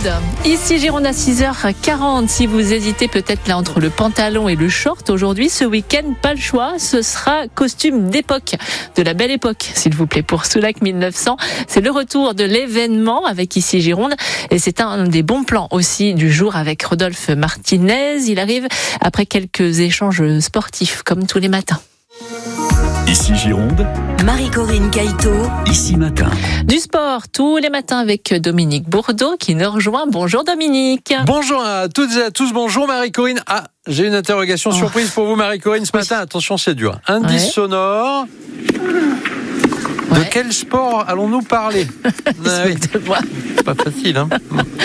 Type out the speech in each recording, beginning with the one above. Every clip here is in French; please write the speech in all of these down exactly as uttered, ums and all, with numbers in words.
mode. Ici Gironde à six heures quarante. Si vous hésitez peut-être là entre le pantalon et le short, aujourd'hui, ce week-end, pas le choix. Ce sera costume d'époque, de la belle époque, s'il vous plaît, pour Soulac mille neuf cents. C'est le retour de l'événement avec Ici Gironde. Et c'est un des bons plans aussi du jour avec Rodolphe Martinez. Il arrive après quelques échanges sportifs, comme tous les matins. Ici Gironde, Marie-Corinne Caïto, ici matin. Du sport, tous les matins avec Dominique Bourdeau qui nous rejoint. Bonjour Dominique. Bonjour à toutes et à tous, bonjour Marie-Corinne. Ah, j'ai une interrogation oh. surprise pour vous Marie-Corinne ce oui. matin. Attention, c'est dur. Indice ouais. sonore. De ouais. quel sport allons-nous parler? ah, oui. Pas facile, hein.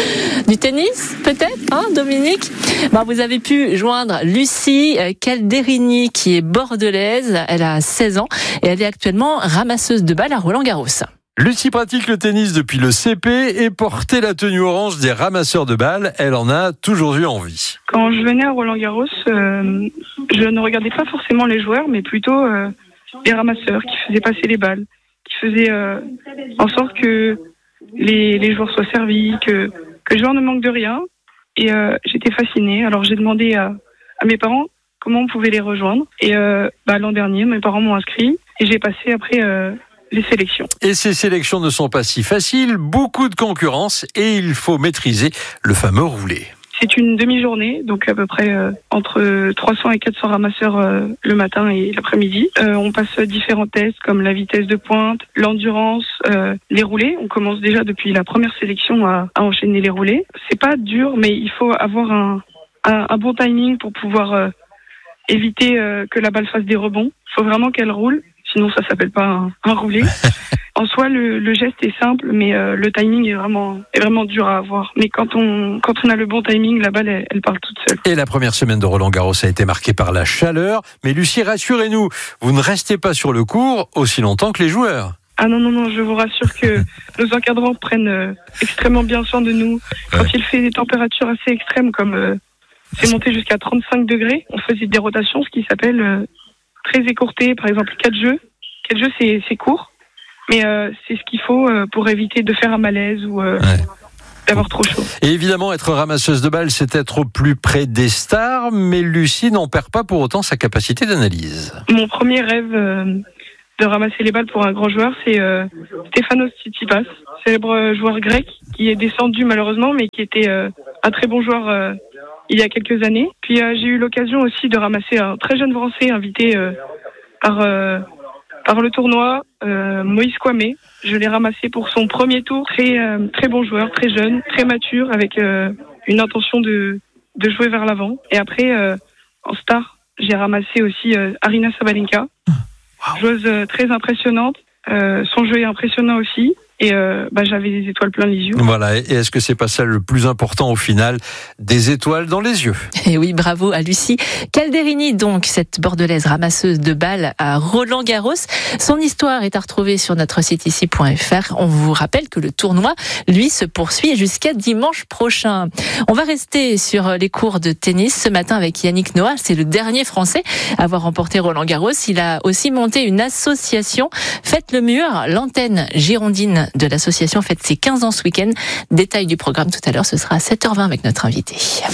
Du tennis, peut-être, hein, Dominique? Bon, vous avez pu joindre Lucie Calderini, qui est bordelaise. Elle a seize ans et elle est actuellement ramasseuse de balles à Roland-Garros. Lucie pratique le tennis depuis le C P et portait la tenue orange des ramasseurs de balles. Elle en a toujours eu envie. Quand je venais à Roland-Garros, euh, je ne regardais pas forcément les joueurs, mais plutôt euh, les ramasseurs qui faisaient passer les balles, qui faisaient euh, en sorte que les, les joueurs soient servis, que, que le joueur ne manque de rien. Et euh, j'étais fascinée. Alors j'ai demandé à, à mes parents comment on pouvait les rejoindre. Et euh, bah, l'an dernier, mes parents m'ont inscrit et j'ai passé après euh, les sélections. Et ces sélections ne sont pas si faciles, beaucoup de concurrence et il faut maîtriser le fameux roulé. C'est une demi-journée, donc à peu près euh, entre trois cents et quatre cents ramasseurs euh, le matin et l'après-midi. Euh, on passe différents tests comme la vitesse de pointe, l'endurance, euh, les roulés. On commence déjà depuis la première sélection à, à enchaîner les roulés. C'est pas dur, mais il faut avoir un, un, un bon timing pour pouvoir euh, éviter euh, que la balle fasse des rebonds. Il faut vraiment qu'elle roule, sinon ça s'appelle pas un, un roulé. En soi, le, le geste est simple, mais euh, le timing est vraiment, est vraiment dur à avoir. Mais quand on, quand on a le bon timing, la balle, elle, elle part toute seule. Et la première semaine de Roland-Garros a été marquée par la chaleur. Mais Lucie, rassurez-nous, vous ne restez pas sur le court aussi longtemps que les joueurs. Ah non, non, non, je vous rassure que nos encadrants prennent euh, extrêmement bien soin de nous. Quand ouais. il fait des températures assez extrêmes, comme euh, c'est monté jusqu'à trente-cinq degrés, on faisait des rotations, ce qui s'appelle euh, très écourté. Par exemple, quatre jeux. quatre jeux, c'est, c'est court. Mais euh, c'est ce qu'il faut euh, pour éviter de faire un malaise ou euh, ouais. d'avoir trop chaud. Et évidemment, être ramasseuse de balles, c'est être au plus près des stars, mais Lucie n'en perd pas pour autant sa capacité d'analyse. Mon premier rêve euh, de ramasser les balles pour un grand joueur, c'est euh, Stefanos Tsitsipas, célèbre joueur grec qui est descendu malheureusement, mais qui était euh, un très bon joueur euh, il y a quelques années. Puis euh, j'ai eu l'occasion aussi de ramasser un très jeune Français invité euh, par... Euh, Par le tournoi, euh, Moïse Kwame, je l'ai ramassé pour son premier tour. Très euh, très bon joueur, très jeune, très mature, avec euh, une intention de de jouer vers l'avant. Et après, euh, en star, j'ai ramassé aussi euh, Aryna Sabalenka, wow. joueuse euh, très impressionnante. Euh, son jeu est impressionnant aussi. Et euh, bah, j'avais des étoiles plein les yeux. Voilà, et est-ce que c'est pas ça le plus important au final? Des étoiles dans les yeux. Et oui, bravo à Lucie Calderini, donc, cette bordelaise ramasseuse de balles à Roland-Garros. Son histoire est à retrouver sur notre site ici point f r. On vous rappelle que le tournoi, lui, se poursuit jusqu'à dimanche prochain. On va rester sur les cours de tennis ce matin avec Yannick Noah. C'est le dernier Français à avoir remporté Roland-Garros. Il a aussi monté une association, Faites le mur, l'antenne girondine de l'association fête ses quinze ans ce week-end. Détail du programme tout à l'heure, ce sera à sept heures vingt avec notre invité.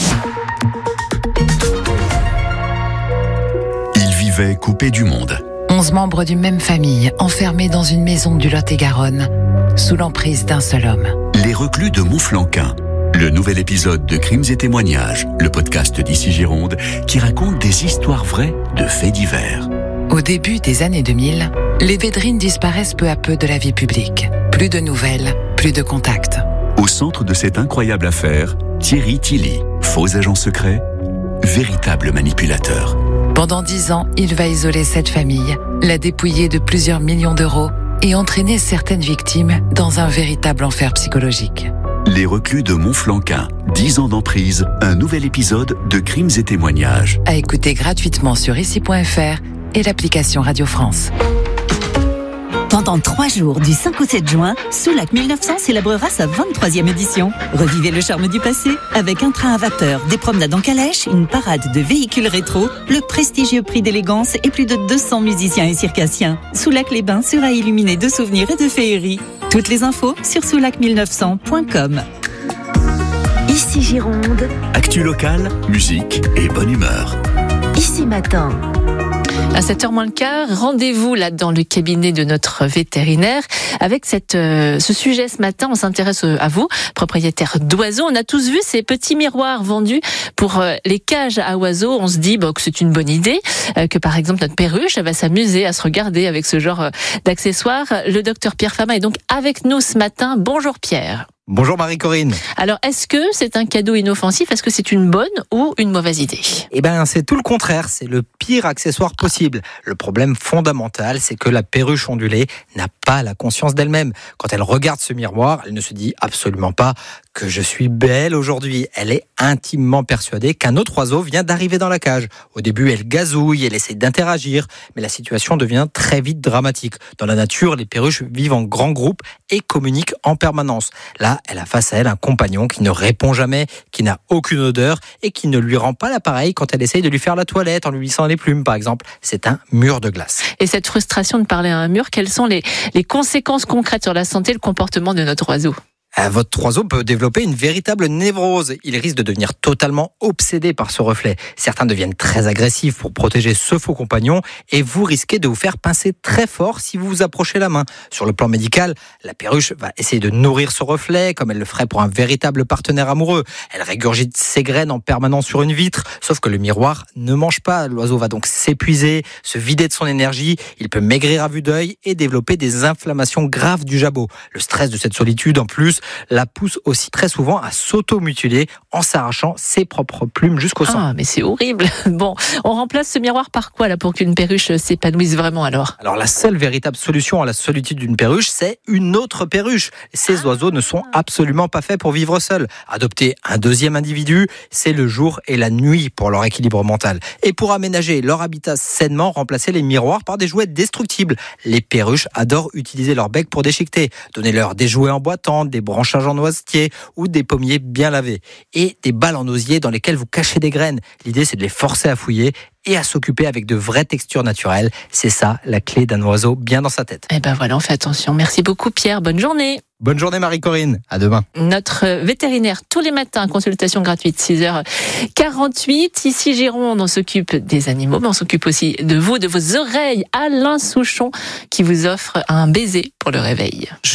Il vivait coupé du monde. onze membres d'une même famille, enfermés dans une maison du Lot-et-Garonne, sous l'emprise d'un seul homme. Les reclus de Montflanquin. Le nouvel épisode de Crimes et témoignages, le podcast d'Ici Gironde, qui raconte des histoires vraies de faits divers. Au début des années deux mille, les Védrines disparaissent peu à peu de la vie publique. Plus de nouvelles, plus de contacts. Au centre de cette incroyable affaire, Thierry Tilly, faux agent secret, véritable manipulateur. Pendant dix ans, il va isoler cette famille, la dépouiller de plusieurs millions d'euros et entraîner certaines victimes dans un véritable enfer psychologique. Les reclus de Montflanquin, dix ans d'emprise, un nouvel épisode de Crimes et témoignages. À écouter gratuitement sur ici point f r et l'application Radio France. Pendant trois jours, du cinq au sept juin, Soulac mille neuf cents célébrera sa vingt-troisième édition. Revivez le charme du passé avec un train à vapeur, des promenades en calèche, une parade de véhicules rétro, le prestigieux prix d'élégance et plus de deux cents musiciens et circassiens. Soulac-les-Bains sera illuminé de souvenirs et de féeries. Toutes les infos sur soulac mille neuf cents point com. Ici Gironde. Actu locale, musique et bonne humeur. Ici Matin. À sept heures moins le quart, rendez-vous là dans le cabinet de notre vétérinaire. Avec cette, euh, ce sujet ce matin, on s'intéresse à vous, propriétaire d'oiseaux. On a tous vu ces petits miroirs vendus pour euh, les cages à oiseaux. On se dit bah, que c'est une bonne idée, euh, que par exemple notre perruche va s'amuser à se regarder avec ce genre euh, d'accessoires. Le docteur Pierre Fama est donc avec nous ce matin. Bonjour Pierre. Bonjour Marie-Corinne. Alors, est-ce que c'est un cadeau inoffensif ? Est-ce que c'est une bonne ou une mauvaise idée ? Eh ben, c'est tout le contraire. C'est le pire accessoire possible. Le problème fondamental, c'est que la perruche ondulée n'a pas la conscience d'elle-même. Quand elle regarde ce miroir, elle ne se dit absolument pas que je suis belle aujourd'hui. Elle est intimement persuadée qu'un autre oiseau vient d'arriver dans la cage. Au début, elle gazouille, elle essaie d'interagir, mais la situation devient très vite dramatique. Dans la nature, les perruches vivent en grands groupes et communiquent en permanence. Là, elle a face à elle un compagnon qui ne répond jamais, qui n'a aucune odeur et qui ne lui rend pas l'appareil quand elle essaye de lui faire la toilette en lui lissant les plumes, par exemple. C'est un mur de glace. Et cette frustration de parler à un mur, quelles sont les, les conséquences concrètes sur la santé et le comportement de notre oiseau ? Votre oiseau peut développer une véritable névrose. Il risque de devenir totalement obsédé par ce reflet. Certains deviennent très agressifs pour protéger ce faux compagnon et vous risquez de vous faire pincer très fort si vous vous approchez la main. Sur le plan médical, la perruche va essayer de nourrir ce reflet comme elle le ferait pour un véritable partenaire amoureux. Elle régurgite ses graines en permanence sur une vitre, sauf que le miroir ne mange pas. L'oiseau va donc s'épuiser, se vider de son énergie. Il peut maigrir à vue d'œil et développer des inflammations graves du jabot. Le stress de cette solitude, en plus, la pousse aussi très souvent à s'auto-mutiler en s'arrachant ses propres plumes jusqu'au sang. Ah, mais c'est horrible. Bon, on remplace ce miroir par quoi là pour qu'une perruche s'épanouisse vraiment alors ? Alors la seule véritable solution à la solitude d'une perruche, c'est une autre perruche. Ces ah. oiseaux ne sont absolument pas faits pour vivre seuls. Adopter un deuxième individu, c'est le jour et la nuit pour leur équilibre mental. Et pour aménager leur habitat sainement, remplacer les miroirs par des jouets destructibles. Les perruches adorent utiliser leur bec pour déchiqueter. Donnez-leur des jouets en boitant, des branchages en noisetier ou des pommiers bien lavés. Et des balles en osier dans lesquelles vous cachez des graines. L'idée, c'est de les forcer à fouiller et à s'occuper avec de vraies textures naturelles. C'est ça, la clé d'un oiseau bien dans sa tête. Eh ben voilà, on fait attention. Merci beaucoup Pierre, bonne journée. Bonne journée Marie-Corinne, à demain. Notre vétérinaire, tous les matins, consultation gratuite, six heures quarante-huit. Ici Gironde, on s'occupe des animaux, mais on s'occupe aussi de vous, de vos oreilles. Alain Souchon qui vous offre un baiser pour le réveil.